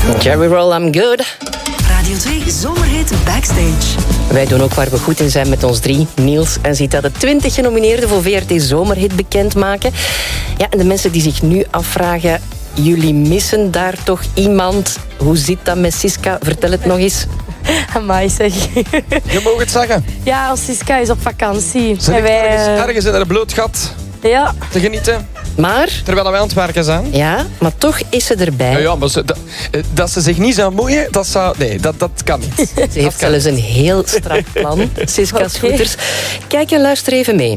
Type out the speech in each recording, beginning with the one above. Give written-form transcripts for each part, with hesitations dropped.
Jerry Roll, I'm good. Radio 2 Zomerhit Backstage. Wij doen ook waar we goed in zijn met ons 3. Niels en Zita, de 20 genomineerden voor VRT Zomerhit bekendmaken. Ja, en de mensen die zich nu afvragen, jullie missen daar toch iemand? Hoe zit dat met Siska? Vertel het nog eens. Amai zeg. Je mag het zeggen. Ja, Siska is op vakantie. Zit En ik ergens in een bloot gat Ja. te genieten, Maar, terwijl wij aan het werken zijn? ja, maar toch is ze erbij. Ja, maar dat ze zich niet zou moeien, dat kan niet. Ze heeft zelfs een heel strak plan, Siska Scooters. Kijk en luister even mee.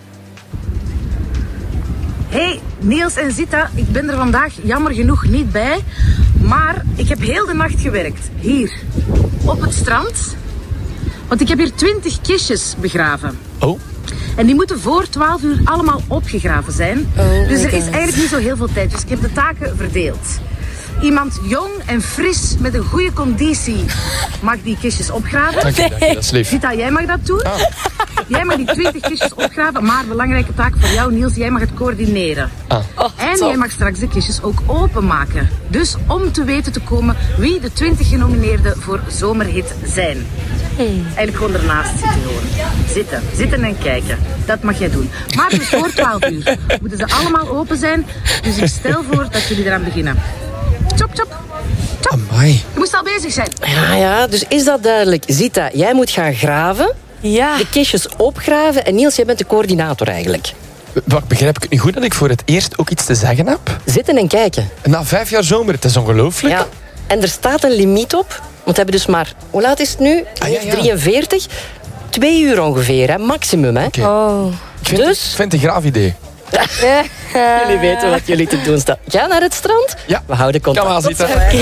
Hey, Niels en Zita, ik ben er vandaag jammer genoeg niet bij. Maar ik heb heel de nacht gewerkt. Hier, op het strand. Want ik heb hier 20 kistjes begraven. Oh. En die moeten voor 12 uur allemaal opgegraven zijn. Dus er is eigenlijk niet zo heel veel tijd. Dus ik heb de taken verdeeld. Iemand jong en fris met een goede conditie mag die kistjes opgraven. Dank je, dat is lief. Zita, jij mag dat doen. Jij mag die 20 kistjes opgraven. Maar belangrijke taak voor jou, Niels, jij mag het coördineren. En jij mag straks de kistjes ook openmaken. Dus om te weten te komen wie de 20 genomineerden voor Zomerhit zijn. Eigenlijk gewoon ernaast zitten gewoon. Zitten en kijken. Dat mag jij doen. Maar dus voor 12 uur moeten ze allemaal open zijn. Dus ik stel voor dat jullie eraan beginnen. Chop, chop. Chop. Amai. Je moest al bezig zijn. Ja, dus is dat duidelijk. Zita, jij moet gaan graven, Ja. de kistjes opgraven. En Niels, jij bent de coördinator eigenlijk. Wat, begrijp ik het niet goed dat ik voor het eerst ook iets te zeggen heb? Zitten en kijken. Na 5 jaar zomer, het is ongelooflijk. Ja, en er staat een limiet op. Want we hebben dus maar, hoe laat is het nu? Ja. 43. 2 uur ongeveer, hè? Maximum. Hè? Oké. Oh. Ik vind Dus- het een graaf idee. Jullie weten wat jullie te doen staan. Ga naar het strand. Ja. We houden contact. Kan wel Tot zitten. zo.